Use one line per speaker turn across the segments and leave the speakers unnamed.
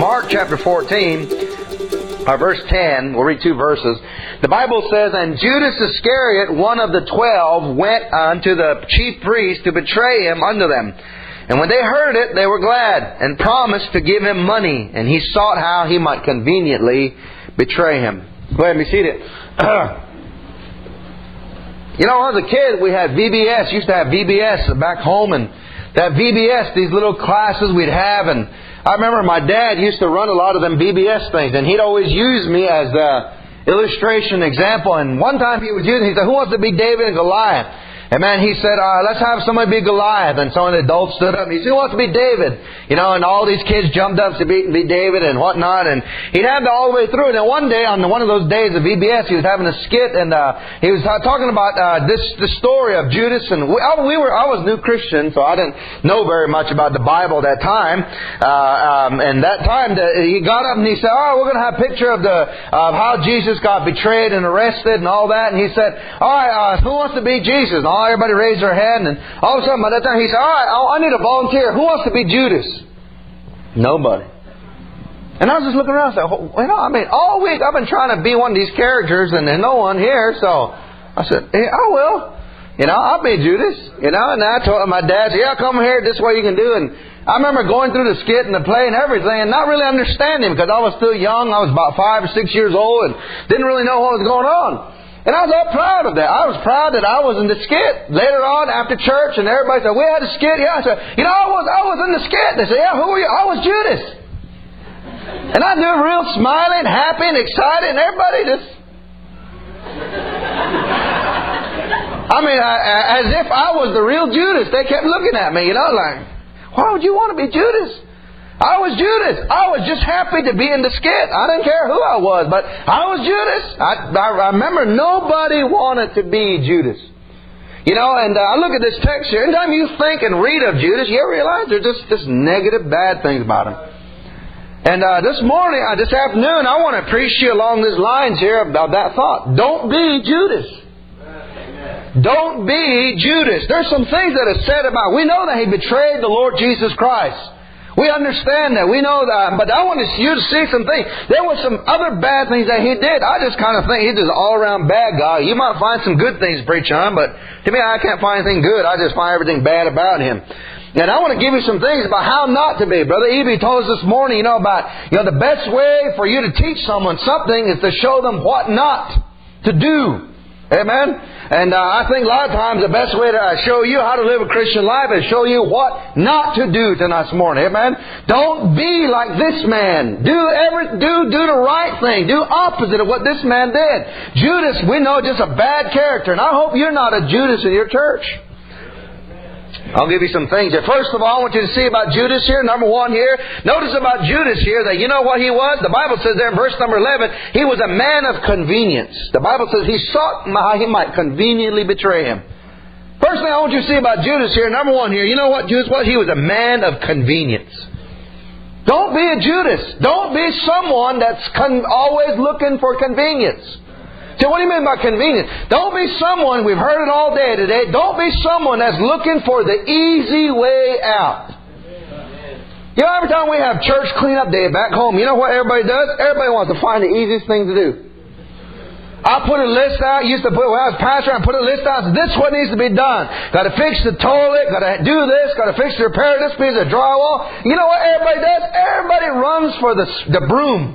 Mark chapter 14, verse 10, we'll read two verses. The Bible says, "And Judas Iscariot, one of the 12, went unto the chief priests to betray him unto them. And when they heard it, they were glad, and promised to give him money. And he sought how he might conveniently betray him." Go ahead and be seated. You know, as a kid, we had VBS. Used to have VBS back home, and that VBS, these little classes we'd have, and I remember my dad used to run a lot of them VBS things, and he'd always use me as the illustration example. And one time he was using, he said, "Who wants to be David and Goliath?" And man, he said, "Let's have somebody be Goliath." And some of the adults stood up and he said, "Who wants to be David?" You know, and all these kids jumped up to be David and whatnot. And he'd have that all the way through. And then one day, on one of those days of VBS, he was having a skit, and he was talking about the story of Judas. And I was a new Christian, so I didn't know very much about the Bible at that time. And that time, he got up and he said, "All right, we're going to have a picture of how Jesus got betrayed and arrested and all that." And he said, "All right, who wants to be Jesus?" And everybody raised their hand, and all of a sudden by that time he said, "All right, I need a volunteer. Who wants to be Judas?" Nobody. And I was just looking around and said, all week I've been trying to be one of these characters, and there's no one here, so I said, "Hey, I will. I'll be Judas." And I told my dad, "Yeah, come here, this is what you can do." And I remember going through the skit and the play and everything and not really understanding, because I was still young. I was about 5 or 6 years old and didn't really know what was going on. And I was all proud of that. I was proud that I was in the skit. Later on, after church, and everybody said, "We had a skit." Yeah, I said, I was in the skit. They said, "Yeah, who were you?" "I was Judas." And I do it real smiling, happy, and excited, and everybody just... as if I was the real Judas. They kept looking at me, like, "Why would you want to be Judas?" I was Judas. I was just happy to be in the skit. I didn't care who I was, but I was Judas. I remember nobody wanted to be Judas. And I look at this text here. Anytime you think and read of Judas, you realize there's just negative, bad things about him. And this afternoon, I want to preach to you along these lines here about that thought. Don't be Judas. Don't be Judas. There's some things that are said about. We know that he betrayed the Lord Jesus Christ. We understand that. We know that. But I want you to see some things. There were some other bad things that he did. I just kind of think he's just an all-around bad guy. You might find some good things to preach on, but to me, I can't find anything good. I just find everything bad about him. And I want to give you some things about how not to be. Brother Evie told us this morning, about the best way for you to teach someone something is to show them what not to do. Amen? And I think a lot of times the best way to show you how to live a Christian life is show you what not to do tonight this morning. Amen? Don't be like this man. Do the right thing. Do opposite of what this man did. Judas, we know, just a bad character. And I hope you're not a Judas in your church. I'll give you some things here. First of all, I want you to see about Judas here. Number one here. Notice about Judas here that you know what he was? The Bible says there in verse number 11, he was a man of convenience. The Bible says he sought how he might conveniently betray him. First thing I want you to see about Judas here, number one here, you know what Judas was? He was a man of convenience. Don't be a Judas. Don't be someone that's always looking for convenience. So what do you mean by convenience? Don't be someone, we've heard it all day today, don't be someone that's looking for the easy way out. Every time we have church cleanup day back home, you know what everybody does? Everybody wants to find the easiest thing to do. I put a list out, when I was pastor, I put a list out, this is what needs to be done. Got to fix the toilet, got to do this, got to fix the repair this piece of drywall. You know what everybody does? Everybody runs for the broom.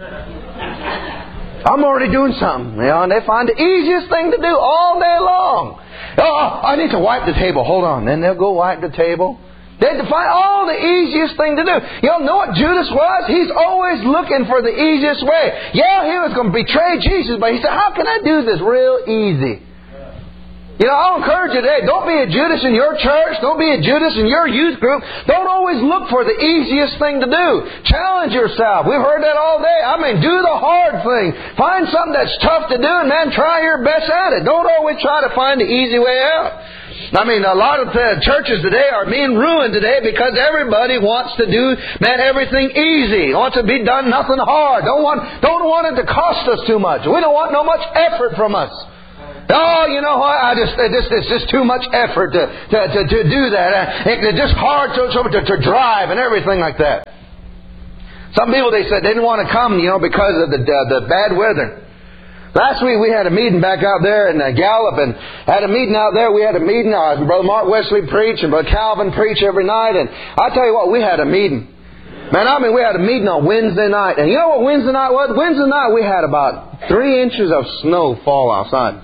I'm already doing something. And they find the easiest thing to do all day long. "Oh, I need to wipe the table." Hold on. Then they'll go wipe the table. They find all the easiest thing to do. You know what Judas was? He's always looking for the easiest way. Yeah, he was going to betray Jesus, but he said, "How can I do this real easy?" I'll encourage you today, don't be a Judas in your church. Don't be a Judas in your youth group. Don't always look for the easiest thing to do. Challenge yourself. We've heard that all day. Do the hard thing. Find something that's tough to do, and man, try your best at it. Don't always try to find the easy way out. A lot of churches today are being ruined today because everybody wants to do, everything easy. Wants to be done nothing hard. Don't want it to cost us too much. We don't want no much effort from us. Oh, you know what? It's just too much effort to do that. It's just hard to drive and everything like that. Some people, they said they didn't want to come, because of the bad weather. Last week we had a meeting back out there in Gallup, and had a meeting out there. We had a meeting. Brother Mark Wesley preached, and Brother Calvin preached every night. And I tell you what, we had a meeting. Man, we had a meeting on Wednesday night. And you know what Wednesday night was? Wednesday night we had about 3 inches of snow fall outside.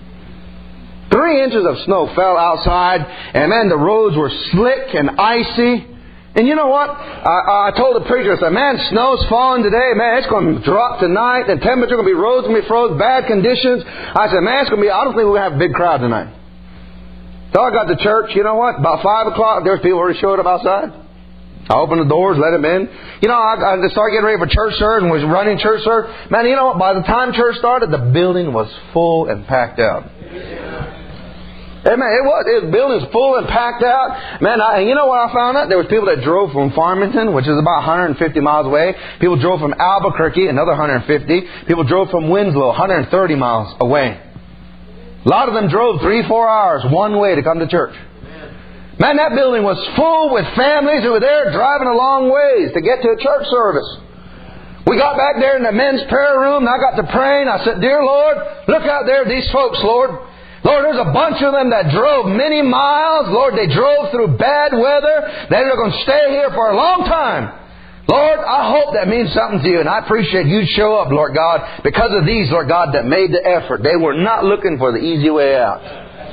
3 inches of snow fell outside, and man, the roads were slick and icy. And you know what? I told the preacher, I said, man, snow's falling today. Man, it's going to drop tonight. The temperature going to be, roads going to be frozen, bad conditions. I said, man, it's going to be, I don't think we're going to have a big crowd tonight. So I got to church, you know what? About 5 o'clock, there's people already showed up outside. I opened the doors, let them in. I started getting ready for church service and was running church service. Man, you know what? By the time church started, the building was full and packed out. Amen. It was. The building was full and packed out. Man, you know what I found out? There was people that drove from Farmington, which is about 150 miles away. People drove from Albuquerque, another 150. People drove from Winslow, 130 miles away. A lot of them drove 3-4 hours one way to come to church. Man, that building was full with families who were there driving a long ways to get to a church service. We got back there in the men's prayer room, and I got to praying. I said, Dear Lord, look out there, these folks, Lord. Lord, there's a bunch of them that drove many miles. Lord, they drove through bad weather. They're going to stay here for a long time. Lord, I hope that means something to you, and I appreciate you show up, Lord God, because of these, Lord God, that made the effort. They were not looking for the easy way out.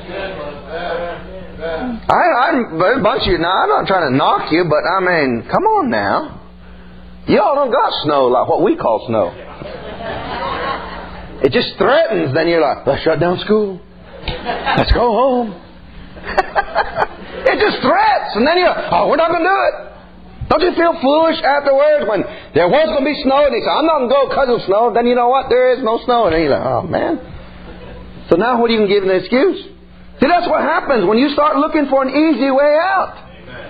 A bunch of you now, I'm not trying to knock you, but I mean, come on now. Y'all don't got snow like what we call snow. It just threatens, then you're like, let's shut down school. Let's go home. It just threats. And then we're not going to do it. Don't you feel foolish afterwards when there was going to be snow and he said, I'm not going to go because of snow. Then you know what? There is no snow. And then you're like, oh man. So now what are you going to give an excuse? See, that's what happens when you start looking for an easy way out.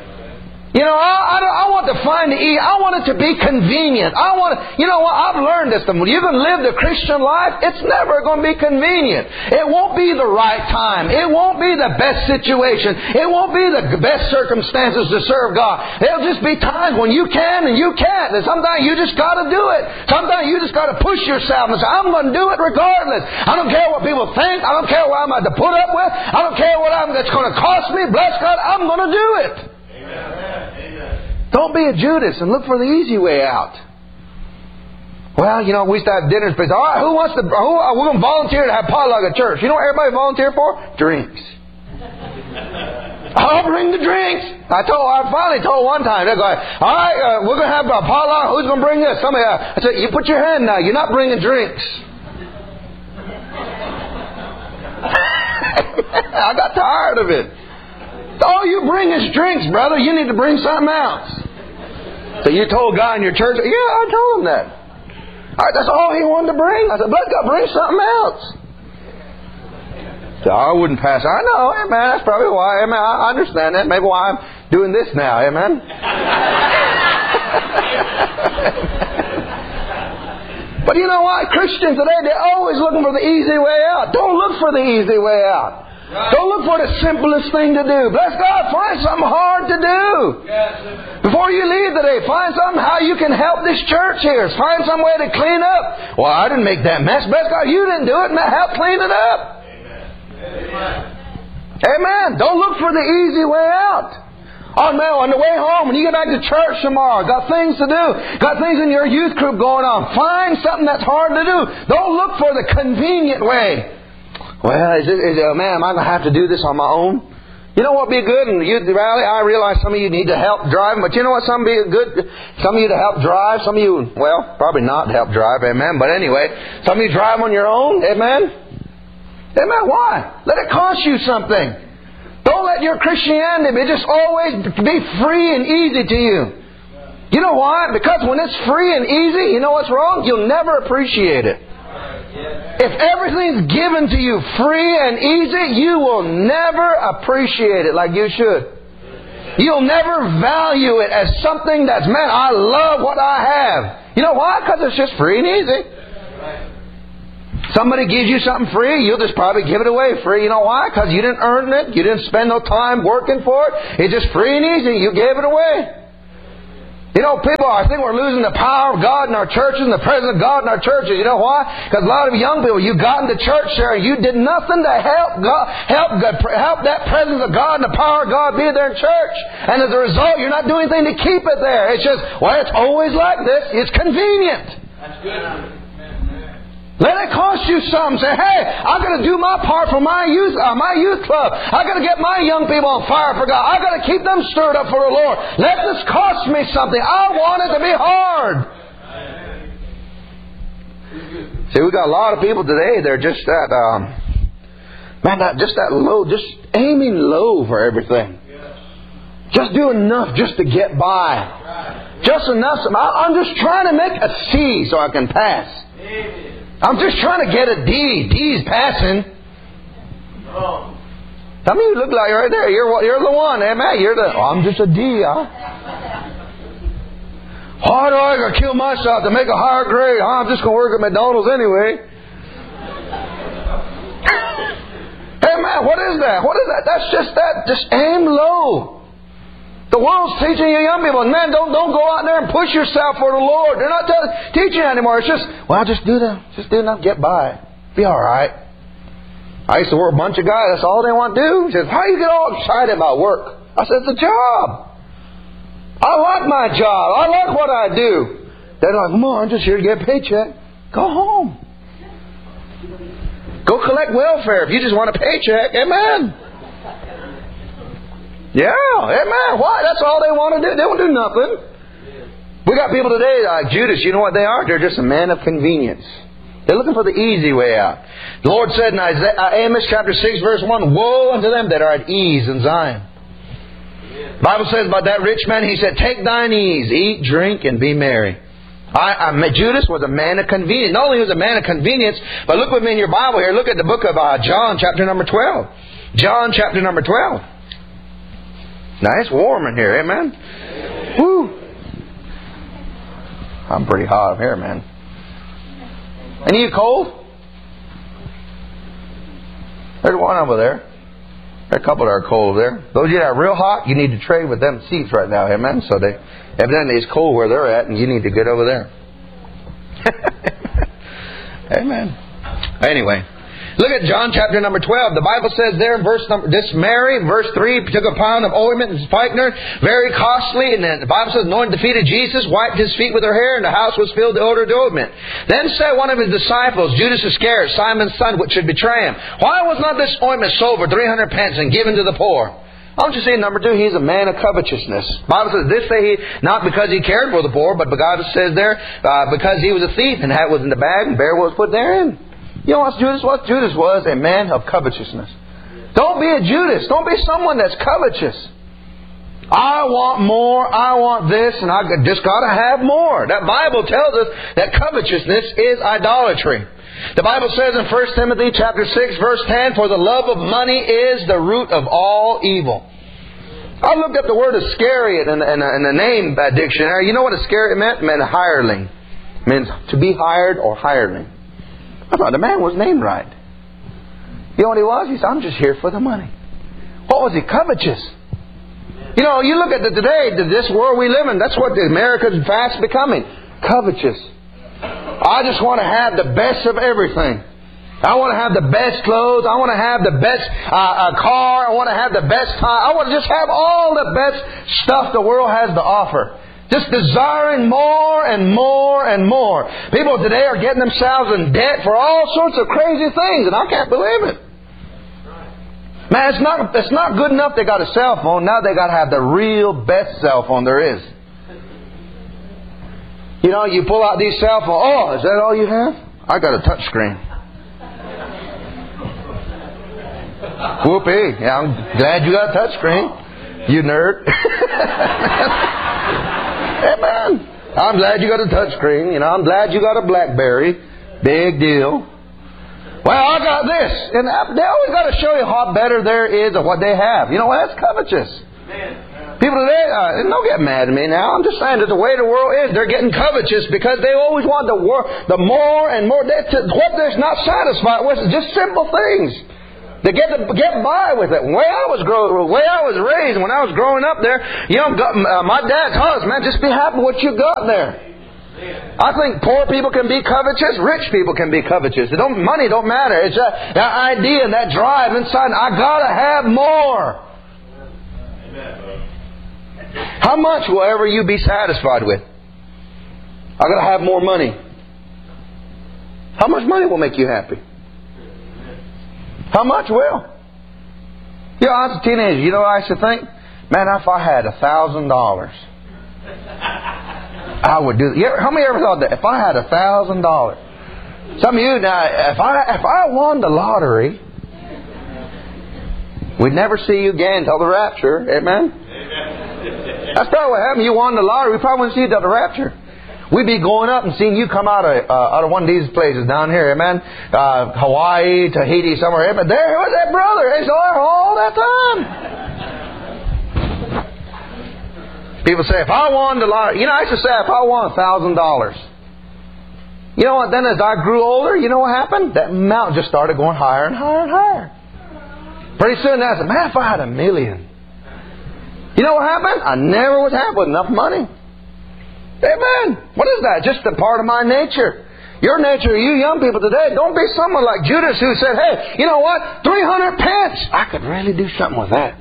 I want to find the easy. I want it to be convenient. You know what? I've learned this. When you can live the Christian life, it's never going to be convenient. It won't be the right time. It won't be the best situation. It won't be the best circumstances to serve God. There'll just be times when you can and you can't. And sometimes you just got to do it. Sometimes you just got to push yourself and say, I'm going to do it regardless. I don't care what people think. I don't care what I'm going to put up with. I don't care what it's going to cost me. Bless God, I'm going to do it. Don't be a Judas and look for the easy way out. Well, we used to have dinners. All right, we're going to volunteer to have potluck at church. You know what everybody volunteered for? Drinks. I'll bring the drinks. I finally told one time, they're going, all right, we're going to have a potluck. Who's going to bring this? Somebody. I said, you put your hand now. You're not bringing drinks. I got tired of it. All you bring is drinks, brother. You need to bring something else. So you told God in your church, yeah, I told him that. All right, that's all he wanted to bring. I said, bless God, bring something else. So I wouldn't pass. I know, amen. That's probably why. Amen. I understand that. Maybe why I'm doing this now. Amen. But you know what? Christians today, they're always looking for the easy way out. Don't look for the easy way out. Right. Don't look for the simplest thing to do. Bless God, find something hard to do. Yes. Before you leave today, find something how you can help this church here. Find some way to clean up. Well, I didn't make that mess. Bless God, you didn't do it. Help clean it up. Amen. Amen. Don't look for the easy way out. Oh no, on the way home, when you get back to church tomorrow, got things to do, got things in your youth group going on. Find something that's hard to do. Don't look for the convenient way. Well, man, am I going to have to do this on my own? You know what would be good in the youth rally? I realize some of you need to help drive, but you know what? Some of you to help drive, some of you, well, probably not to help drive, amen. But anyway, some of you drive on your own, amen. Amen. Why? Let it cost you something. Don't let your Christianity just always be free and easy to you. You know why? Because when it's free and easy, you know what's wrong? You'll never appreciate it. If everything's given to you free and easy, you will never appreciate it like you should. You'll never value it as something that's, man, I love what I have. You know why? Because it's just free and easy. Somebody gives you something free, you'll just probably give it away free. You know why? Because you didn't earn it. You didn't spend no time working for it. It's just free and easy. You gave it away. You know, people, I think we're losing the power of God in our churches and the presence of God in our churches. You know why? Because a lot of young people, you got into church there and you did nothing to help that presence of God and the power of God be there in church. And as a result, you're not doing anything to keep it there. It's just, well, it's always like this. It's convenient.
That's good.
Let it cost you something. Say, hey, I've got to do my part for my youth club. I've got to get my young people on fire for God. I've got to keep them stirred up for the Lord. Let this cost me something. I want it to be hard. See, we got a lot of people today, they're just that low, just aiming low for everything. Just do enough just to get by. Just enough. I'm just trying to make a C so I can pass. I'm just trying to get a D. D's passing. Some of you look like right there. You're the one, amen. I'm just a D, huh? Why do I got to kill myself to make a higher grade? I'm just going to work at McDonald's anyway. Hey man, what is that? What is that? That's just that. Just aim low. The world's teaching you young people, man, don't go out there and push yourself for the Lord. They're not teaching you anymore. It's just, well, just do enough, get by. Be alright. I used to work a bunch of guys, that's all they want to do. He says, how do you get all excited about work? I said, it's a job. I like my job. I like what I do. They're like, come on, I'm just here to get a paycheck. Go home. Go collect welfare if you just want a paycheck. Amen. Yeah, amen. Why? That's all they want to do. They don't do nothing. We got people today like Judas. You know what they are? They're just a man of convenience. They're looking for the easy way out. The Lord said in Amos chapter 6 verse 1, woe unto them that are at ease in Zion. The Bible says about that rich man, he said, take thine ease, eat, drink, and be merry. Judas was a man of convenience. Not only was he a man of convenience, but look with me in your Bible here. Look at the book of John chapter number 12. John chapter number 12. Now it's warm in here, amen? Woo! I'm pretty hot up here, man. Any of you cold? There's one over there. There are a couple that are cold over there. Those of you that are real hot, you need to trade with them seats right now, amen? So they evidently it's cold where they're at, and you need to get over there. Amen. Anyway. Look at John chapter number 12. The Bible says there in verse 3, took a pound of ointment and spikenard, very costly. And then the Bible says, anointed the feet of Jesus, wiped his feet with her hair, and the house was filled with the odor of the ointment. Then said one of his disciples, Judas Iscariot, Simon's son, which should betray him, why was not this ointment sold for 300 pence and given to the poor? I'm just saying, number 2, he's a man of covetousness. The Bible says this say he, not because he cared for the poor, but God says there, because he was a thief and had was in the bag and bear was put therein. You know what Judas was? Judas was a man of covetousness. Don't be a Judas. Don't be someone that's covetous. I want more. I want this, and I just got to have more. That Bible tells us that covetousness is idolatry. The Bible says in 1 Timothy chapter 6 verse 10, for the love of money is the root of all evil. I looked up the word Iscariot in the name dictionary. You know what Iscariot meant? It meant hireling. It means to be hired or hireling. I thought the man was named right. You know what he was? He said, I'm just here for the money. What was he? Covetous. You know, you look at today, this world we live in, that's what the America's fast becoming. Covetous. I just want to have the best of everything. I want to have the best clothes. I want to have the best car. I want to have the best time. I want to just have all the best stuff the world has to offer. Just desiring more and more and more. People today are getting themselves in debt for all sorts of crazy things, and I can't believe it. Man, it's not good enough they got a cell phone. Now they got to have the real best cell phone there is. You know, you pull out these cell phones. Oh, is that all you have? I got a touch screen. Whoopee. Yeah, I'm glad you got a touch screen. You nerd. Amen. I'm glad you got a touch screen. You know, I'm glad you got a BlackBerry. Big deal. Well, I got this. And they always got to show you how better there is of what they have. You know what? That's covetous. People today, don't get mad at me now. I'm just saying that the way the world is, they're getting covetous because they always want the more and more. What they're not satisfied with is just simple things. To get by with it. The way I was raised when I was growing up there, my dad taught us, man, just be happy with what you got there. I think poor people can be covetous, rich people can be covetous. Money don't matter. It's that idea and that drive inside. I gotta have more. How much will ever you be satisfied with? I gotta have more money. How much money will make you happy? How much will? I was a teenager. You know what I used to think? Man, if I had $1,000, I would do that. How many ever thought that? If I had $1,000. Some of you now, if I won the lottery, we'd never see you again until the rapture. Amen? That's probably what happened. You won the lottery, we probably wouldn't see you until the rapture. We'd be going up and seeing you come out of one of these places down here, amen? Hawaii, Tahiti, somewhere. But there was that brother. He's there all that time. People say, if I won the lottery... I used to say, if I won $1,000. You know what? Then as I grew older, you know what happened? That amount just started going higher and higher and higher. Pretty soon I said, man, if I had $1 million. You know what happened? I never was happy with enough money. Amen. What is that? Just a part of my nature. Your nature, you young people today, don't be someone like Judas who said, hey, you know what? 300 pence. I could really do something with that.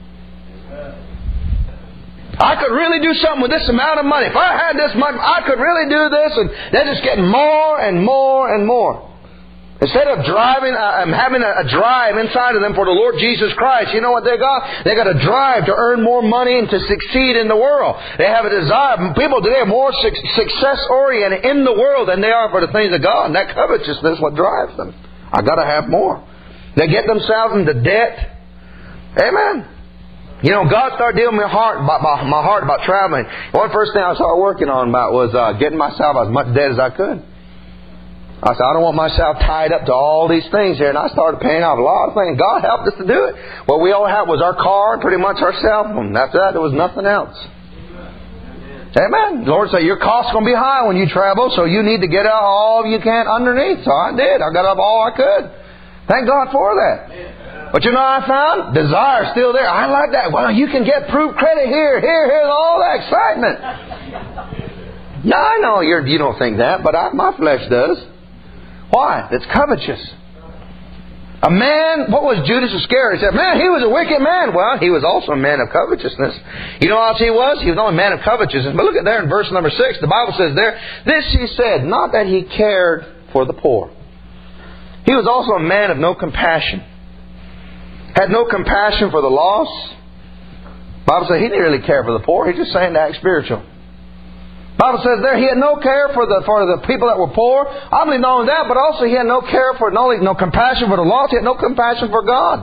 I could really do something with this amount of money. If I had this money, I could really do this. And they're just getting more and more and more. Instead of having a drive inside of them for the Lord Jesus Christ, you know what they got? They got a drive to earn more money and to succeed in the world. They have a desire. People today are more success-oriented in the world than they are for the things of God. And that covetousness is what drives them. I got to have more. They get themselves into debt. Amen. God started dealing with my heart about traveling. One first thing I started working on was getting myself as much debt as I could. I said, I don't want myself tied up to all these things here. And I started paying off a lot of things. God helped us to do it. What we all had was our car and pretty much our cell phone. After that, there was nothing else. Amen. The Lord said, your cost's going to be high when you travel, so you need to get out all you can underneath. So I did. I got up all I could. Thank God for that. But you know what I found? Desire's still there. I like that. Well, you can get proof credit here. Here's all that excitement. Now, I know you don't think that, but my flesh does. Why? It's covetous. A man, what was Judas Iscariot? He said, man, he was a wicked man. Well, he was also a man of covetousness. You know what else he was? He was only a man of covetousness. But look at there in verse number 6. The Bible says there, this he said, not that he cared for the poor. He was also a man of no compassion. Had no compassion for the lost. The Bible says he didn't really care for the poor. He's just saying to act spiritual. The Bible says there, he had no care for the people that were poor. I believe not only that, but also he had no care for, no compassion for the lost. He had no compassion for God.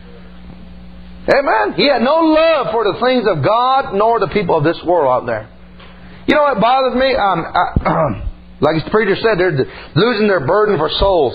Amen. He had no love for the things of God, nor the people of this world out there. You know what bothers me? Like the preacher said, they're losing their burden for souls.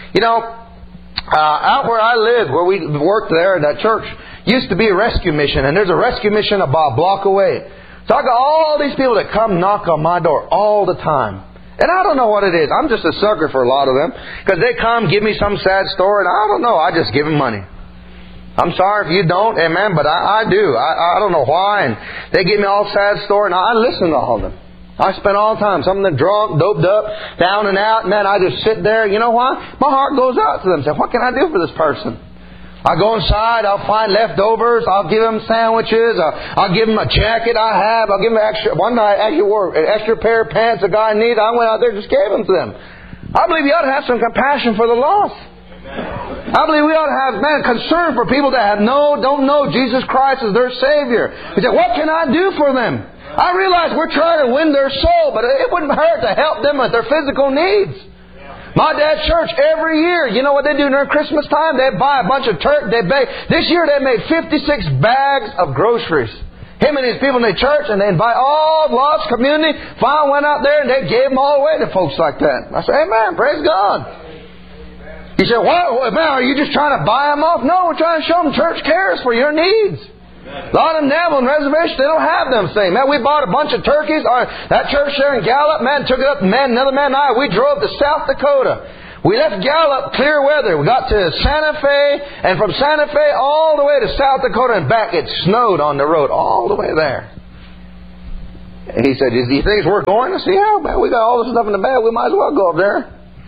Out where I lived, where we worked there in that church, used to be a rescue mission. And there's a rescue mission about a block away. So I got all these people that come knock on my door all the time. And I don't know what it is. I'm just a sucker for a lot of them. Because they come, give me some sad story, and I don't know. I just give them money. I'm sorry if you don't, amen, but I do. I don't know why. And they give me all sad story, and I listen to all of them. I spend all the time. Some of them drunk, doped up, down and out. Man, I just sit there. You know why? My heart goes out to them. Say, what can I do for this person? I go inside, I'll find leftovers, I'll give them sandwiches, I'll give them a jacket I have, I'll give them one night actually wore an extra pair of pants a guy needed. I went out there and just gave them to them. I believe you ought to have some compassion for the lost. I believe we ought to have, concern for people that don't know Jesus Christ as their Savior. He said, what can I do for them? I realize we're trying to win their soul, but it wouldn't hurt to help them with their physical needs. My dad's church, every year, you know what they do during Christmas time? They buy a bunch of turkey. This year they made 56 bags of groceries. Him and his people in the church, and they invite all the lost community. Finally went out there and they gave them all away to folks like that. I said, amen, praise God. He said, what, man, are you just trying to buy them off? No, we're trying to show them church cares for your needs. A lot of them down on reservations, they don't have them things. Man, we bought a bunch of turkeys. That church there in Gallup, man, took it up. Another man and I, we drove to South Dakota. We left Gallup, clear weather. We got to Santa Fe, and from Santa Fe all the way to South Dakota and back, it snowed on the road all the way there. And he said, do you think it's worth going? I said, yeah, man, we got all this stuff in the bag. We might as well go up there.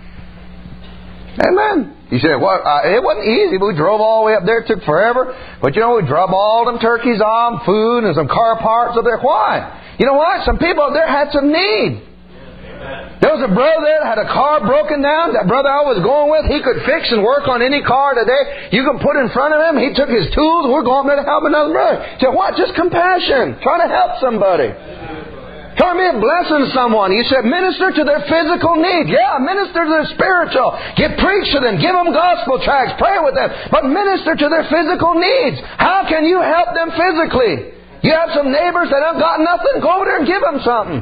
Amen. He said, well, it wasn't easy. We drove all the way up there. It took forever. But, we dropped all them turkeys on, food, and some car parts up there. Why? You know what? Some people up there had some need. There was a brother there that had a car broken down. That brother I was going with, he could fix and work on any car today. You can put in front of him. He took his tools. We're going there to help another brother. He said, what? Just compassion. Trying to help somebody. Trying to be a blessing to someone. You said, minister to their physical needs. Yeah, minister to their spiritual. Preach to them. Give them gospel tracts. Pray with them. But minister to their physical needs. How can you help them physically? You have some neighbors that have got nothing. Go over there and give them something.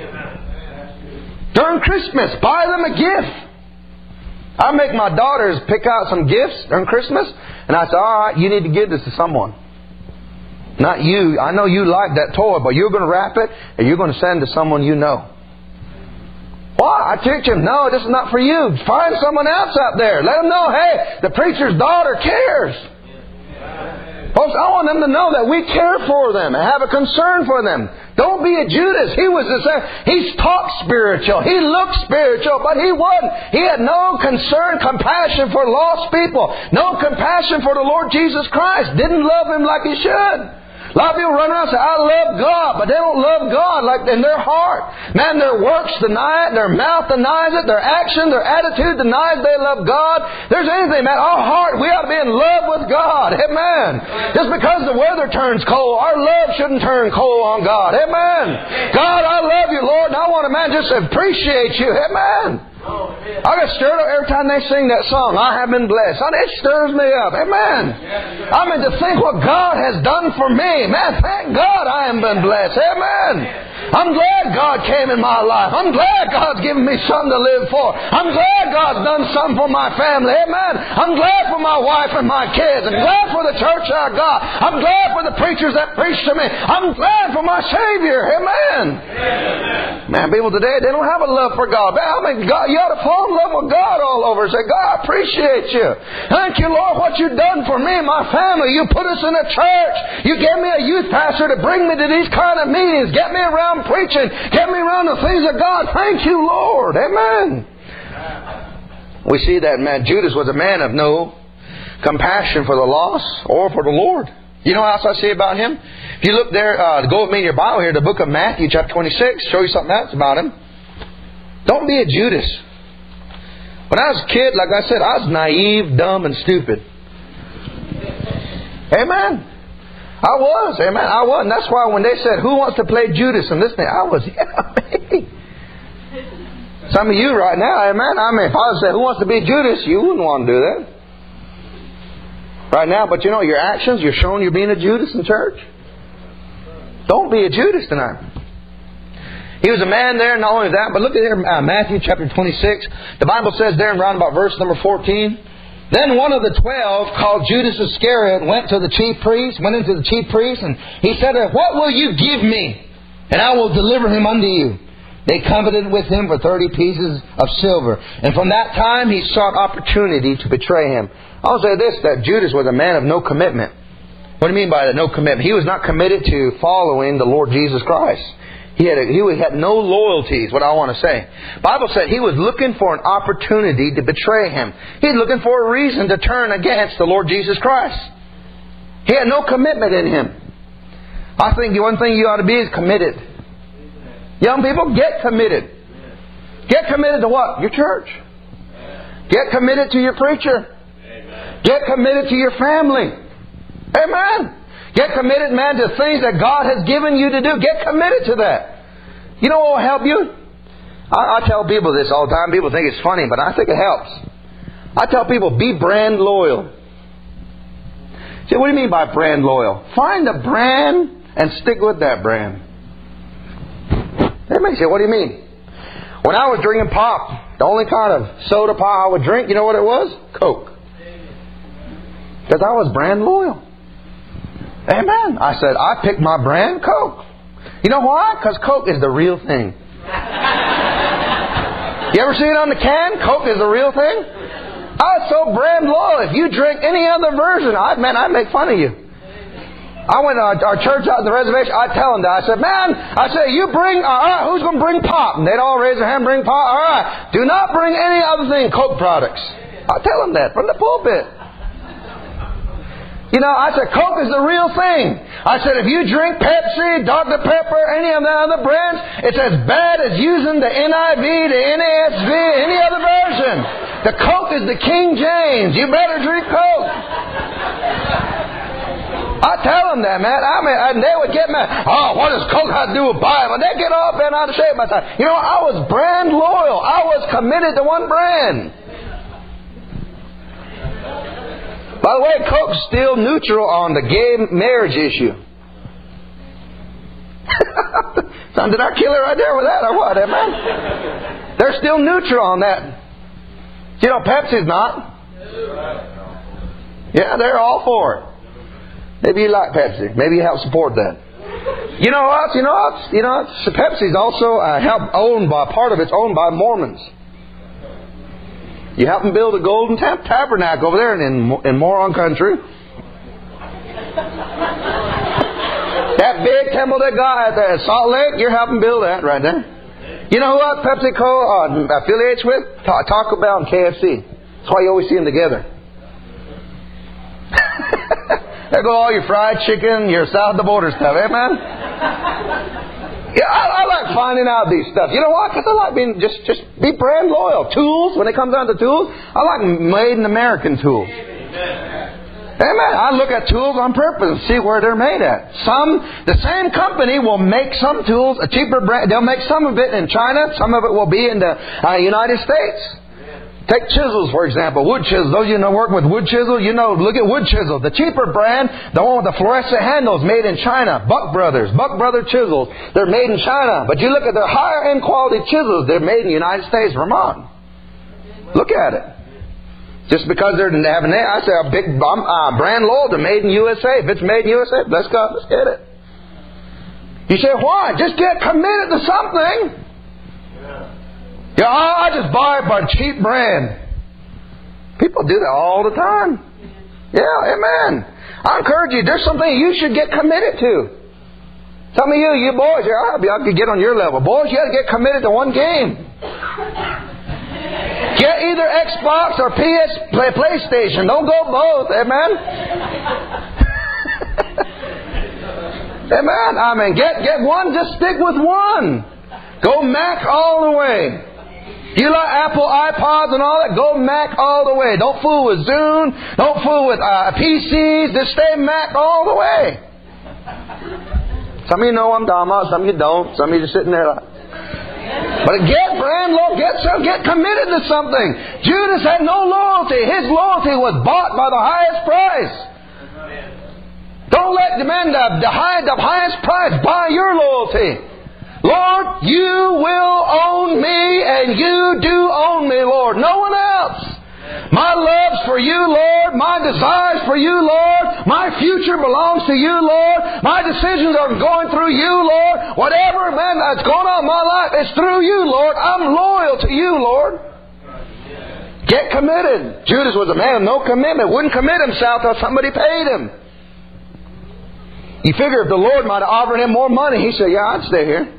During Christmas, buy them a gift. I make my daughters pick out some gifts during Christmas, and I say, all right, you need to give this to someone. Not you. I know you like that toy, but you're going to wrap it, and you're going to send it to someone you know. Why? I teach them, no, this is not for you. Find someone else out there. Let them know, hey, the preacher's daughter cares. Folks, I want them to know that we care for them and have a concern for them. Don't be a Judas. He's talked spiritual. He looked spiritual, but he wasn't. He had no concern, compassion for lost people. No compassion for the Lord Jesus Christ. Didn't love Him like he should. A lot of people run around and say, I love God, but they don't love God like in their heart. Man, their works deny it, their mouth denies it, their action, their attitude denies they love God. There's anything, man, our heart, we ought to be in love with God. Amen. Just because the weather turns cold, our love shouldn't turn cold on God. Amen. God, I love you, Lord, and I want to, man, just appreciate you. Amen. I get stirred up every time they sing that song, I have been blessed. It stirs me up. Amen. I mean, to think what God has done for me. Man, thank God I have been blessed. Amen. I'm glad God came in my life. I'm glad God's given me something to live for. I'm glad God's done something for my family. Amen. I'm glad for my wife and my kids. I'm glad for the church I got. I'm glad for the preachers that preach to me. I'm glad for my Savior. Amen. Man, people today, they don't have a love for God. Man, I mean, God, you ought to fall in love with God all over. Say, God, I appreciate you. Thank you, Lord, what you've done for me and my family. You put us in a church. You gave me a youth pastor to bring me to these kind of meetings. Get me around preaching. Get me around the things of God. Thank you, Lord. Amen. We see that man Judas was a man of no compassion for the lost or for the Lord. You know what else I see about him? If you look there, go with me in your Bible here, the book of Matthew, chapter 26, show you something else about him. Don't be a Judas. When I was a kid, like I said, I was naive, dumb, and stupid. Amen. I was. Amen. I was. And that's why when they said, who wants to play Judas in this thing? I was, me. Some of you right now, amen. I mean, if I was say, who wants to be Judas? You wouldn't want to do that. Right now, but you know, your actions, you're showing you're being a Judas in church. Don't be a Judas tonight. He was a man there, not only that, but look at here, Matthew chapter 26. The Bible says there in round about verse number 14. Then one of the 12, called Judas Iscariot, went into the chief priest, and he said, what will you give me? And I will deliver him unto you. They coveted with him for 30 pieces of silver. And from that time he sought opportunity to betray him. I'll say this, that Judas was a man of no commitment. What do you mean by that, no commitment? He was not committed to following the Lord Jesus Christ. He had no loyalties, what I want to say. The Bible said he was looking for an opportunity to betray him. He was looking for a reason to turn against the Lord Jesus Christ. He had no commitment in him. I think the one thing you ought to be is committed. Young people, get committed. Get committed to what? Your church. Get committed to your preacher. Get committed to your family. Amen. Get committed, man, to things that God has given you to do. Get committed to that. You know what will help you? I tell people this all the time. People think it's funny, but I think it helps. I tell people, be brand loyal. See, what do you mean by brand loyal? Find a brand and stick with that brand. Everybody say, what do you mean? When I was drinking pop, the only kind of soda pop I would drink, you know what it was? Coke. Because I was brand loyal. Amen. I said, I picked my brand, Coke. You know why? Because Coke is the real thing. You ever see it on the can? Coke is the real thing? I was so brand loyal. If you drink any other version, I'd make fun of you. I went to our church out in the reservation. I'd tell them that. I said, you bring, all right, who's going to bring pop? And they'd all raise their hand, bring pop. All right, do not bring any other thing, Coke products. I tell them that from the pulpit. You know, I said, Coke is the real thing. I said, if you drink Pepsi, Dr. Pepper, any of the other brands, it's as bad as using the NIV, the NASV, any other version. The Coke is the King James. You better drink Coke. I tell them that, man. And they would get mad. Oh, what does Coke have to do with Bible? They get all bent out of shape by the time. You know, I was brand loyal. I was committed to one brand. By the way, Coke's still neutral on the gay marriage issue. Son, did I kill it right there with that or what, man? They're still neutral on that. You know, Pepsi's not. Yeah, they're all for it. Maybe you like Pepsi. Maybe you help support that. You know what? Pepsi's also owned by part of it's owned by Mormons. You help them build a golden tabernacle over there in Moron country. That big temple they got at Salt Lake, you're helping build that right there. You know who else PepsiCo affiliates with? Taco Bell and KFC. That's why you always see them together. There go all your fried chicken, your south of the border stuff, eh, man? Yeah, I like finding out these stuff. You know why? Because I like being just be brand loyal. Tools, when it comes down to tools, I like made in American tools. Amen. I look at tools on purpose and see where they're made at. The same company will make some tools a cheaper brand. They'll make some of it in China. Some of it will be in the United States. Take chisels, for example. Wood chisels. Those of you who work with wood chisel, look at wood chisel. The cheaper brand, the one with the fluorescent handles, made in China. Buck Brother chisels. They're made in China. But you look at their higher end quality chisels, they're made in the United States, Vermont. Look at it. Just because they have a name, I say a big brand loyal to made in USA. If it's made in USA, let's go. Let's get it. You say, why? Just get committed to something. Yeah, I just buy it by cheap brand. People do that all the time. Yeah, amen. I encourage you, there's something you should get committed to. Some of you boys, I could get on your level. Boys, you got to get committed to one game. Get either Xbox or PlayStation. Don't go both, amen. Amen. Get one, just stick with one. Go Mac all the way. You like Apple iPods and all that? Go Mac all the way. Don't fool with Zoom. Don't fool with PCs. Just stay Mac all the way. Some of you know what I'm talking about. Some of you don't. Some of you just sitting there like... But get brand loyal. Get committed to something. Judas had no loyalty. His loyalty was bought by the highest price. Don't let the highest price buy your loyalty. Lord, you will own me, and you do own me, Lord. No one else. My love's for you, Lord. My desire's for you, Lord. My future belongs to you, Lord. My decisions are going through you, Lord. Whatever, that's going on in my life, it's through you, Lord. I'm loyal to you, Lord. Get committed. Judas was a man of no commitment. Wouldn't commit himself until somebody paid him. You figure if the Lord might have offered him more money, he said, yeah, I'd stay here.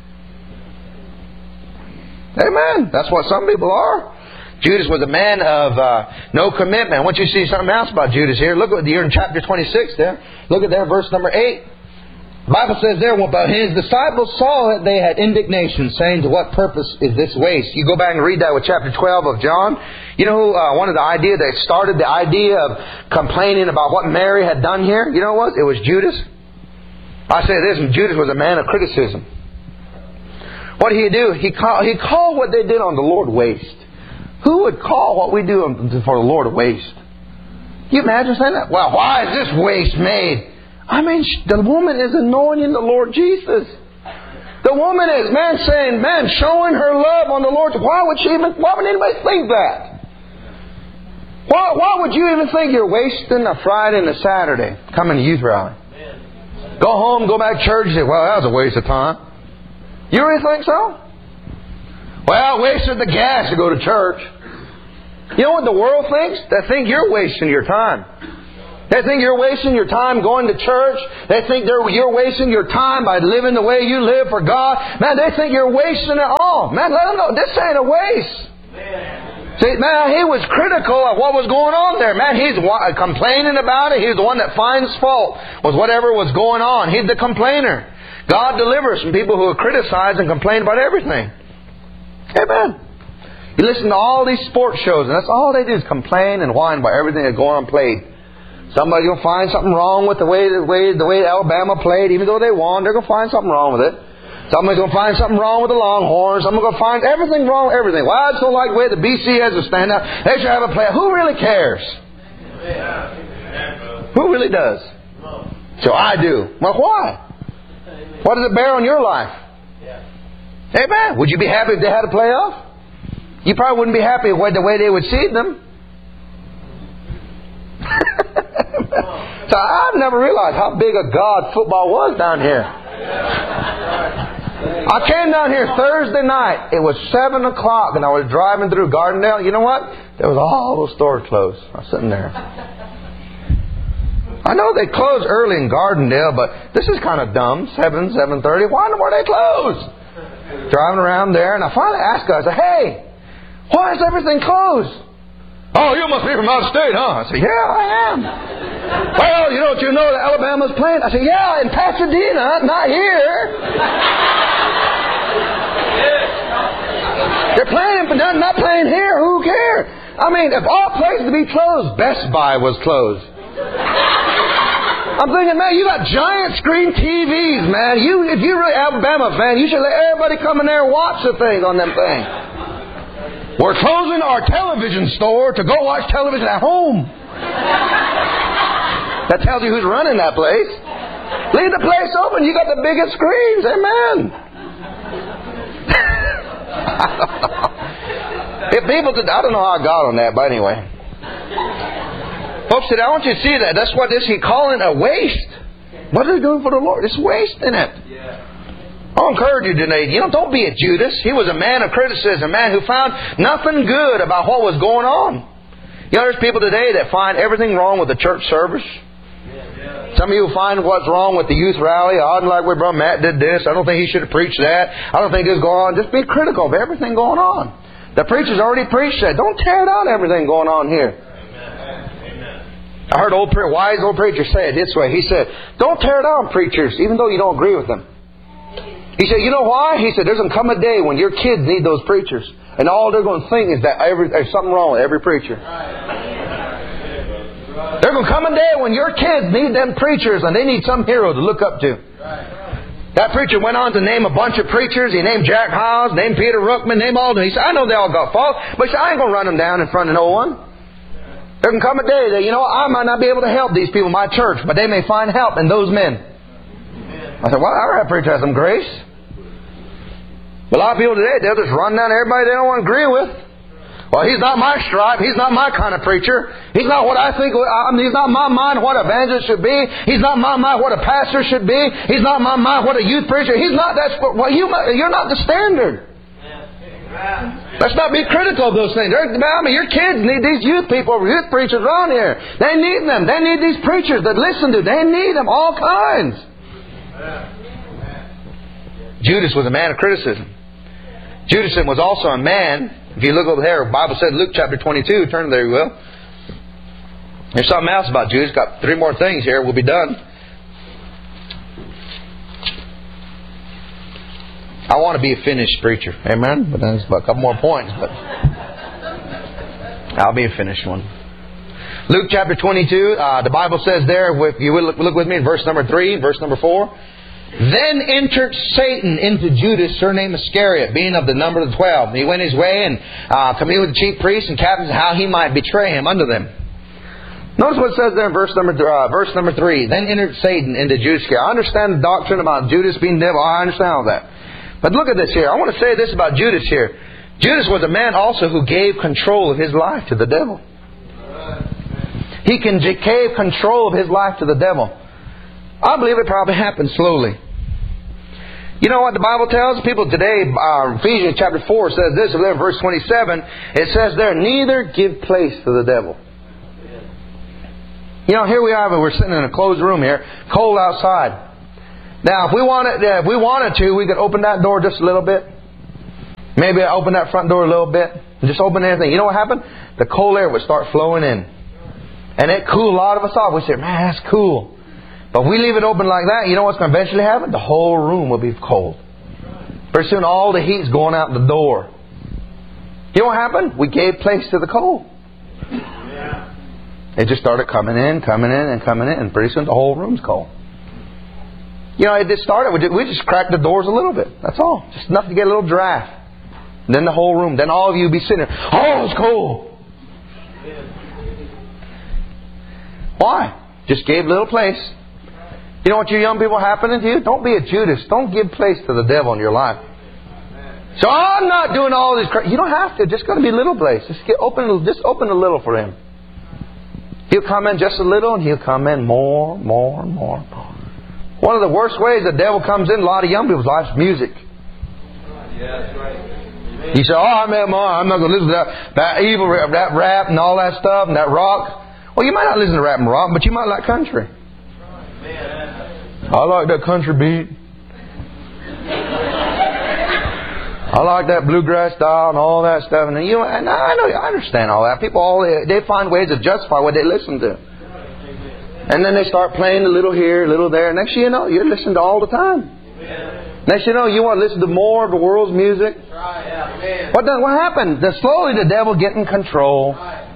Amen. That's what some people are. Judas was a man of no commitment. I want you to see something else about Judas here. Look at you're in chapter 26 there. Look at there, verse number 8. The Bible says there, but his disciples saw that they had indignation, saying, to what purpose is this waste? You go back and read that with chapter 12 of John. You know one of the ideas that started the idea of complaining about what Mary had done here? You know what? It was Judas. I say this, Judas was a man of criticism. What did he do? He called what they did on the Lord waste. Who would call what we do for the Lord a waste? Can you imagine saying that? Well, why is this waste made? The woman is anointing the Lord Jesus. The woman is, showing her love on the Lord. Why would anybody think that? Why would you even think you're wasting a Friday and a Saturday coming to youth rally? Go home, go back to church and say, well, that was a waste of time. You really think so? Well, I wasted the gas to go to church. You know what the world thinks? They think you're wasting your time. They think you're wasting your time going to church. They think you're wasting your time by living the way you live for God. Man, they think you're wasting it all. Man, let them know this ain't a waste. See, man, he was critical of what was going on there. Man, he's complaining about it. He's the one that finds fault with whatever was going on. He's the complainer. God delivers from people who criticize and complain about everything. Amen. You listen to all these sports shows, and that's all they do is complain and whine about everything that's going on played. Somebody will find something wrong with the way Alabama played. Even though they won, they're going to find something wrong with it. Somebody's going to find something wrong with the Longhorns. Somebody's going to find everything wrong with everything. Well, I just don't like the way the BC has to stand up. They should have a play. Who really cares? Who really does? So I do. Well, why? What does it bear on your life? Amen. Would you be happy if they had a playoff? You probably wouldn't be happy with the way they would seed them. So I've never realized how big a God football was down here. I came down here Thursday night. It was 7 o'clock and I was driving through Gardendale. You know what? There was all those stores closed. I was sitting there. I know they close early in Gardendale, but this is kind of dumb. 7:30. Why were they closed? Driving around there, and I finally asked her, I said, hey, why is everything closed? Oh, you must be from out of state, huh? I said, yeah, I am. Well, you know that Alabama's playing? I said, yeah, in Pasadena, not here. They're playing, but not playing here. Who cares? I mean, if all places to be closed, Best Buy was closed. I'm thinking, man, you got giant screen TVs, man. If you're really Alabama fan, you should let everybody come in there and watch the things on them things. We're closing our television store to go watch television at home. That tells you who's running that place. Leave the place open. You got the biggest screens. Amen. If people did, I don't know how I got on that, but anyway. Folks, I want you to see that. That's what he's calling a waste. What are they doing for the Lord? It's wasting it. I'll encourage you today. Don't be a Judas. He was a man of criticism, a man who found nothing good about what was going on. There's people today that find everything wrong with the church service. Some of you will find what's wrong with the youth rally. I don't like where Brother Matt did this. I don't think he should have preached that. I don't think this is going on. Just be critical of everything going on. The preacher's already preached that. Don't tear down everything going on here. I heard wise old preacher say it this way. He said, don't tear down preachers, even though you don't agree with them. He said, you know why? He said, there's going to come a day when your kids need those preachers. And all they're going to think is that there's something wrong with every preacher. There's going to come a day when your kids need them preachers and they need some hero to look up to. That preacher went on to name a bunch of preachers. He named Jack Hyles, named Peter Ruckman, named all of them. He said, I know they all got faults, but he said, I ain't going to run them down in front of no one. There can come a day that, I might not be able to help these people in my church, but they may find help in those men. I said, well, our preacher has some grace. But a lot of people today, they'll just run down everybody they don't want to agree with. Well, he's not my stripe. He's not my kind of preacher. He's not what I think. He's not my mind what an evangelist should be. He's not my mind what a pastor should be. He's not my mind what a youth preacher. He's not. You're not the standard. Let's not be critical of those things. Your kids need these youth people, youth preachers around here. They need them. They need these preachers that listen to. They need them, all kinds. Judas was a man of criticism. Judas was also a man. If you look over there, the Bible said Luke chapter 22. Turn there, you will. There's something else about Judas. Got 3 more things here. We'll be done. I want to be a finished preacher. Amen? But there's a couple more points. But I'll be a finished one. Luke chapter 22. The Bible says there, if you will look with me in verse number 3, verse number 4. Then entered Satan into Judas, surnamed Iscariot, being of the number of the 12. And he went his way and communed with the chief priests and captains how he might betray him unto them. Notice what it says there in verse number 3. Then entered Satan into Judas Iscariot. I understand the doctrine about Judas being devil. I understand all that. But look at this here. I want to say this about Judas here. Judas was a man also who gave control of his life to the devil. He gave control of his life to the devil. I believe it probably happened slowly. You know what the Bible tells people today? Ephesians chapter 4 says this, verse 27. It says there, neither give place to the devil. You know, here we are, we're sitting in a closed room here, cold outside. Now, if we wanted to, we could open that door just a little bit. Maybe open that front door a little bit. Just open anything. You know what happened? The cold air would start flowing in. And it cooled a lot of us off. We say, man, that's cool. But if we leave it open like that, you know what's going to eventually happen? The whole room will be cold. Pretty soon all the heat's going out the door. You know what happened? We gave place to the cold. It just started coming in. And pretty soon the whole room's cold. You know, it just started. We just cracked the doors a little bit. That's all. Just enough to get a little draft. And then the whole room. Then all of you will be sitting there. Oh, it's cold. Why? Just gave little place. You know what you young people happening to you? Don't be a Judas. Don't give place to the devil in your life. So I'm not doing all this crap. You don't have to. Just got to be a little place. Just open a little for Him. He'll come in just a little, and He'll come in more. One of the worst ways the devil comes in a lot of young people's lives is music.
Yeah, that's right.
You say, I'm not going to listen to that evil, that rap and all that stuff and that rock. Well, you might not listen to rap and rock, but you might like country. I like that country beat. I like that bluegrass style and all that stuff. And you know, and I understand all that. People, they find ways to justify what they listen to. And then they start playing a little here, a little there. Next thing you know, you're listening to all the time. Next thing you know, you want to listen to more of the world's music. What happened? Slowly the devil get in control.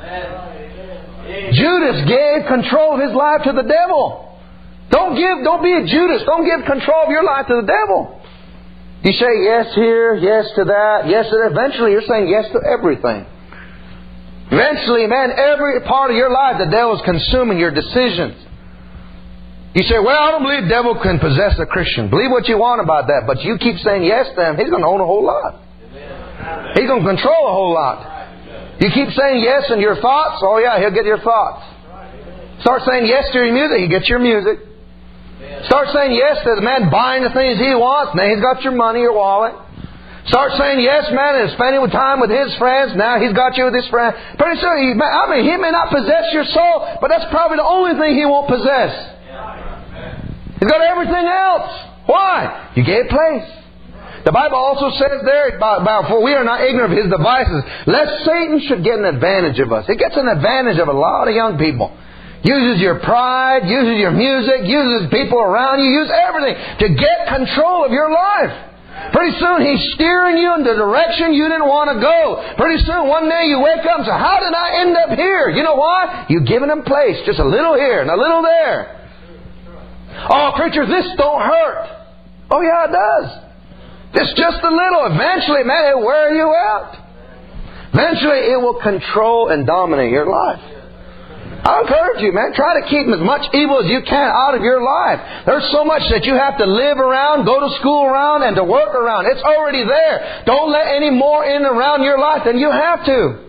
Judas gave control of his life to the devil. Don't be a Judas. Don't give control of your life to the devil. You say yes here, yes to that, yes to that. Eventually you're saying yes to everything. Eventually, man, every part of your life the devil is consuming your decisions. You say, well, I don't believe the devil can possess a Christian. Believe what you want about that, but you keep saying yes to him, he's going to own a whole lot. He's going to control a whole lot. You keep saying yes in your thoughts, oh yeah, he'll get your thoughts. Start saying yes to your music, he gets your music. Start saying yes to the man buying the things he wants, now he's got your money, your wallet. Start saying yes, man, and spending time with his friends. Now he's got you with his friends. Pretty soon, he may not possess your soul, but that's probably the only thing he won't possess. He's got everything else. Why? You gave place. The Bible also says there about for we are not ignorant of his devices, lest Satan should get an advantage of us. He gets an advantage of a lot of young people. Uses your pride, uses your music, uses people around you, uses everything to get control of your life. Pretty soon he's steering you in the direction you didn't want to go. Pretty soon one day you wake up and say, how did I end up here? You know why? You've given him place. Just a little here and a little there. Oh, preacher, this don't hurt. Oh, yeah, it does. It's just a little. Eventually, man, it'll wear you out. Eventually, it will control and dominate your life. I encourage you, man, try to keep as much evil as you can out of your life. There's so much that you have to live around, go to school around, and to work around. It's already there. Don't let any more in around your life than you have to.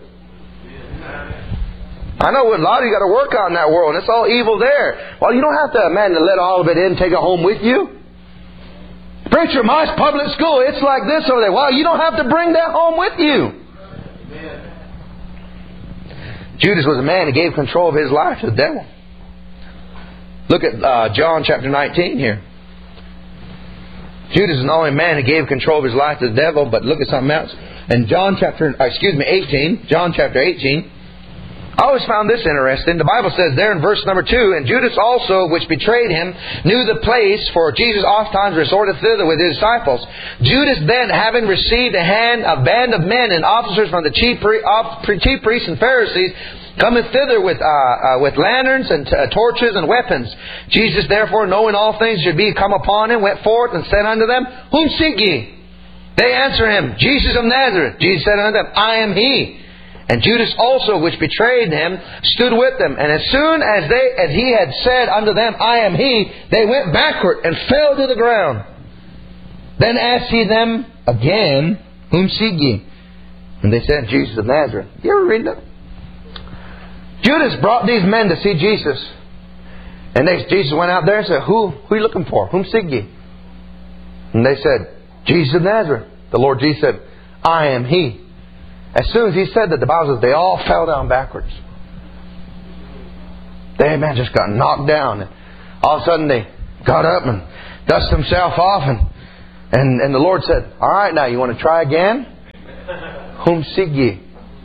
I know a lot of you got to work out in that world, and it's all evil there. Well, you don't have to, man, to let all of it in, take it home with you. Preacher, my public school, it's like this over there. Well, you don't have to bring that home with you. Judas was a man who gave control of his life to the devil. Look at John chapter 19 here. Judas is not only a man who gave control of his life to the devil, but look at something else. In John chapter 18, I always found this interesting. The Bible says there in verse number 2, and Judas also, which betrayed him, knew the place, for Jesus oftentimes resorted thither with his disciples. Judas then, having received a band of men and officers from the chief priests and Pharisees, cometh thither with lanterns and torches and weapons. Jesus therefore, knowing all things should be come upon him, went forth and said unto them, Whom seek ye? They answer him, Jesus of Nazareth. Jesus said unto them, I am he. And Judas also, which betrayed him, stood with them. And as soon as he had said unto them, I am he, they went backward and fell to the ground. Then asked he them again, Whom seek ye? And they said, Jesus of Nazareth. You ever read that? Judas brought these men to see Jesus. And Jesus went out there and said, Who are you looking for? Whom seek ye? And they said, Jesus of Nazareth. The Lord Jesus said, I am He. As soon as He said that, the Bible says they all fell down backwards. They, just got knocked down. And all of a sudden they got up and dusted themselves off. And the Lord said, all right, now you want to try again? Whom seek ye?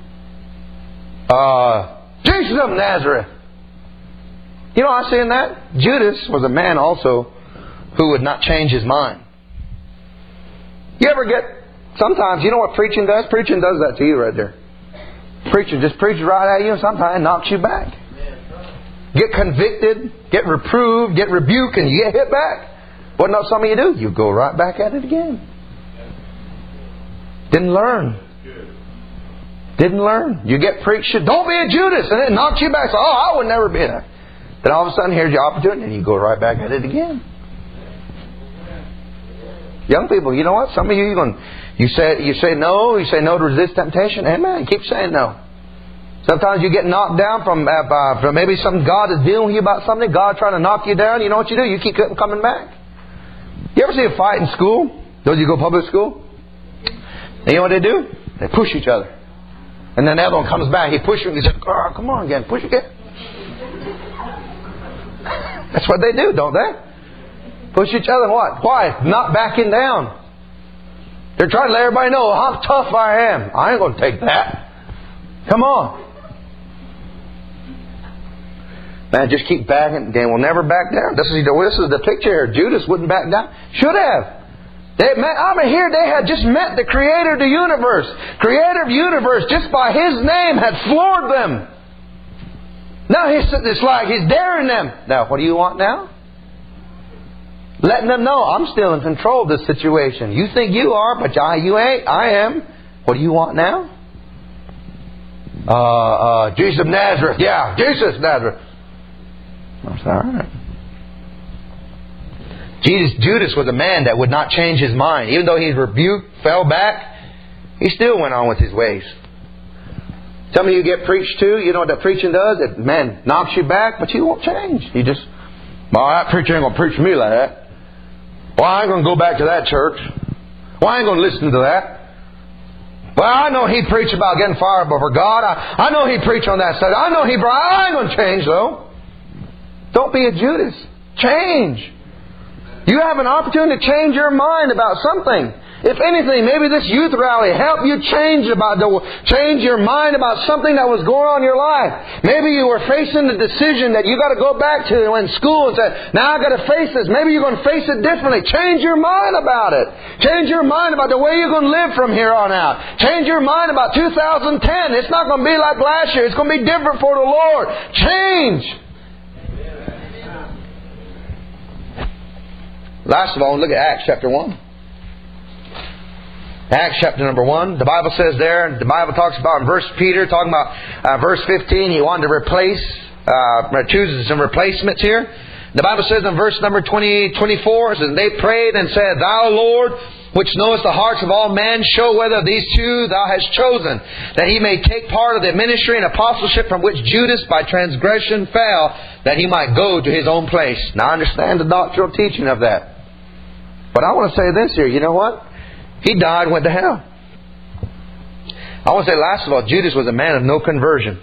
Jesus of Nazareth. You know, I see in that, Judas was a man also who would not change his mind. You ever get, sometimes, you know what preaching does? Preaching does that to you right there. Preaching just preaches right at you and sometimes knocks you back. Get convicted, get reproved, get rebuked, and you get hit back. What not some of you do? You go right back at it again. Didn't learn. You get preached, don't be a Judas, and it knocks you back. So, I would never be that. Then all of a sudden, here's your opportunity, and you go right back at it again. Young people, you know what? Some of you, you say no. You say no to resist temptation. Amen. Keep saying no. Sometimes you get knocked down from maybe some God is dealing with you about something. God trying to knock you down. You know what you do? You keep coming back. You ever see a fight in school? Those of you go public school? And you know what they do? They push each other. And then the other one comes back. He pushes you. He says, come on again. Push again. That's what they do, don't they? Push each other. What? Why? Not backing down. They're trying to let everybody know how tough I am. I ain't going to take that. Come on. Man, just keep backing. Dan will never back down. This is the picture here. Judas wouldn't back down. Should have. They had just met the Creator of the universe. Creator of the universe, just by His name, had floored them. Now it's like He's daring them. Now, what do you want now? Letting them know, I'm still in control of this situation. You think you are, but you ain't. I am. What do you want now? Jesus of Nazareth. Yeah, Jesus of Nazareth. I said, all right. Judas was a man that would not change his mind. Even though he rebuked, fell back, he still went on with his ways. Some of you get preached to. You know what that preaching does? It, knocks you back, but you won't change. You just, that preacher ain't going to preach to me like that. Well, I ain't going to go back to that church. Well, I ain't going to listen to that. Well, I know he preached about getting fired before God. I know he preached on that side. I ain't going to change though. Don't be a Judas. Change. You have an opportunity to change your mind about something. If anything, maybe this youth rally helped you change your mind about something that was going on in your life. Maybe you were facing the decision that you got to go back to in school and say, now I got to face this. Maybe you're going to face it differently. Change your mind about it. Change your mind about the way you're going to live from here on out. Change your mind about 2010. It's not going to be like last year. It's going to be different for the Lord. Change. Last of all, look at Acts chapter 1. Acts chapter number 1. The Bible says there, the Bible talks about in verse 15, he wanted to chooses some replacements here. The Bible says in verse number 24, it says, they prayed and said, Thou, Lord, which knowest the hearts of all men, show whether these two Thou hast chosen, that he may take part of the ministry and apostleship from which Judas by transgression fell, that he might go to his own place. Now I understand the doctrinal teaching of that. But I want to say this here, you know what? He died and went to hell. I want to say last of all, Judas was a man of no conversion.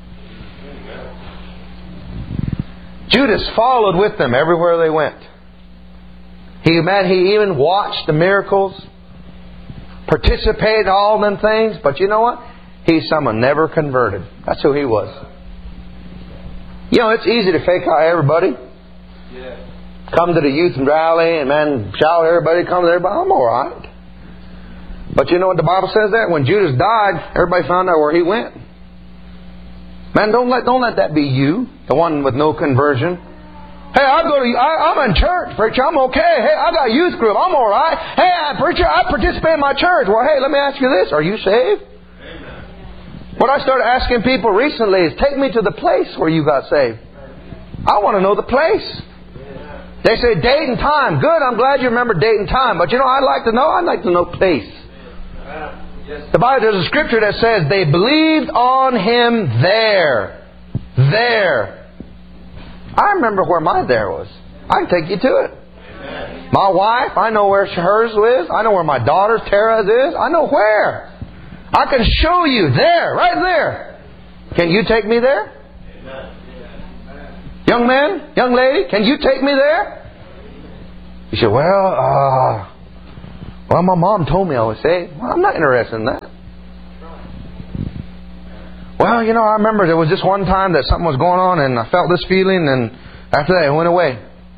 Judas followed with them everywhere they went. He even watched the miracles, participated in all them things, but you know what? He's someone never converted. That's who he was. You know, it's easy to fake out everybody. Yeah. Come to the youth rally and shout everybody, come to everybody. I'm all right. But you know what the Bible says there? When Judas died, everybody found out where he went. Man, don't let that be you, the one with no conversion. Hey, I'm in church, preacher. I'm okay. Hey, I got a youth group. I'm all right. Hey, preacher, I participate in my church. Well, hey, let me ask you this: are you saved? Amen. What I started asking people recently is, take me to the place where you got saved. I want to know the place. They say date and time. Good. I'm glad you remember date and time. But you know, I'd like to know place. The Bible, there's a scripture that says they believed on Him there. There. I remember where my there was. I can take you to it. My wife, I know where hers is. I know where my daughter Tara's is. I know where. I can show you there, right there. Can you take me there? Young man, young lady, can you take me there? You say, well, my mom told me I was saved. Well, I'm not interested in that. Well, I remember there was this one time that something was going on and I felt this feeling, and after that it went away.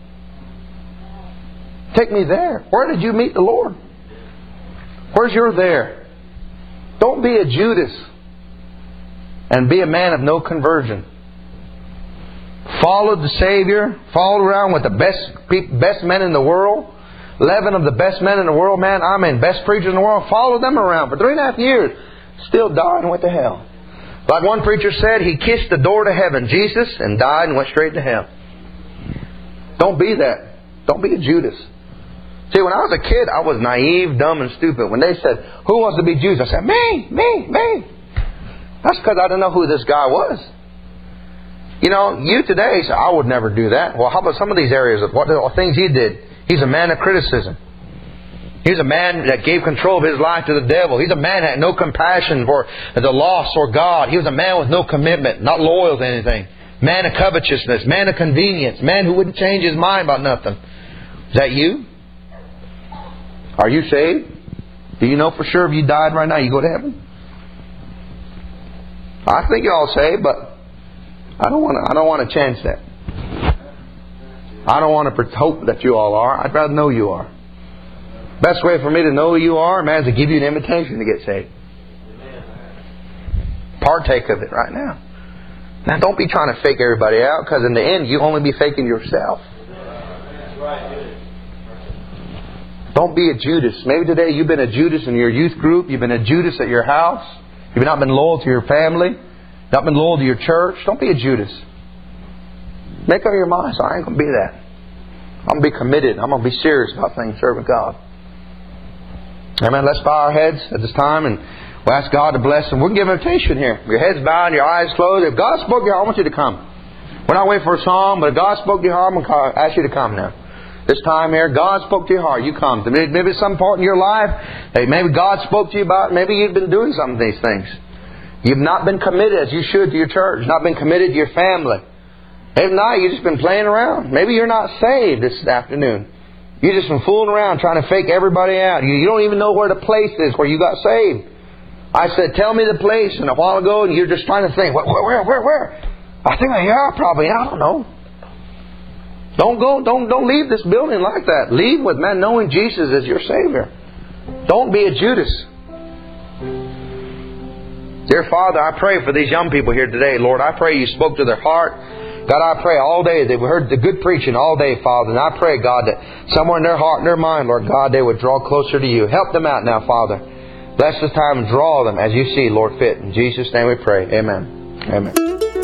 Take me there. Where did you meet the Lord? Where's your there? Don't be a Judas and be a man of no conversion. Followed the Savior, followed around with the best men in the world. 11 of the best men in the world, man. I mean, best preachers in the world. Followed them around for 3.5 years. Still died and went to hell. Like one preacher said, he kissed the door to heaven, Jesus, and died and went straight to hell. Don't be that. Don't be a Judas. See, when I was a kid, I was naive, dumb, and stupid. When they said, who wants to be Jews? I said, me. That's because I didn't know who this guy was. You today say, I would never do that. Well, how about some of these areas of what things he did? He's a man of criticism. He's a man that gave control of his life to the devil. He's a man that had no compassion for the lost or God. He was a man with no commitment, not loyal to anything. Man of covetousness, man of convenience, man who wouldn't change his mind about nothing. Is that you? Are you saved? Do you know for sure if you died right now, you go to heaven? I think you're all saved, but I don't want to chance that. I don't want to hope that you all are. I'd rather know you are. Best way for me to know who you are, man, is to give you an invitation to get saved. Partake of it right now. Now, don't be trying to fake everybody out, because in the end, you only be faking yourself. Don't be a Judas. Maybe today you've been a Judas in your youth group. You've been a Judas at your house. You've not been loyal to your family. Not been loyal to your church. Don't be a Judas. Make up your mind. So I ain't going to be that. I'm going to be committed. I'm going to be serious about things serving God. Amen. Let's bow our heads at this time and we'll ask God to bless them. We can give an invitation here. Your heads bowed, your eyes closed. If God spoke to you, I want you to come. We're not waiting for a song, but if God spoke to your heart, I'm going to ask you to come now. This time here, God spoke to your heart. You come. Maybe some part in your life, maybe God spoke to you about, maybe you've been doing some of these things. You've not been committed as you should to your church. Not been committed to your family. If not, you've just been playing around. Maybe you're not saved this afternoon. You've just been fooling around trying to fake everybody out. You don't even know where the place is where you got saved. I said, tell me the place, and a while ago, and you're just trying to think, where? I think, yeah, probably, I don't know. Don't leave this building like that. Leave with, man, knowing Jesus as your Savior. Don't be a Judas. Dear Father, I pray for these young people here today. Lord, I pray you spoke to their heart. God, I pray all day they've heard the good preaching all day, Father. And I pray, God, that somewhere in their heart and their mind, Lord God, they would draw closer to you. Help them out now, Father. Bless this time and draw them as you see, Lord, fit. In Jesus' name we pray. Amen. Amen.